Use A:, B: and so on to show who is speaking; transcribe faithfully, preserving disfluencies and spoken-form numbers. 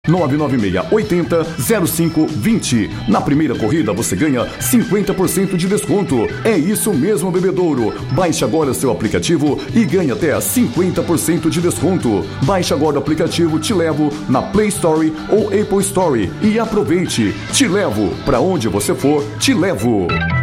A: nove nove seis oito zero zero cinco dois zero. Na primeira corrida você ganha cinquenta por cento de desconto. É isso mesmo, bebedouro. Baixe agora seu aplicativo e ganhe até cinquenta por cento de desconto. Baixe agora o aplicativo Te Levo na Play Store ou Apple Store e aproveite. Te Levo. Pra onde você for, te levo.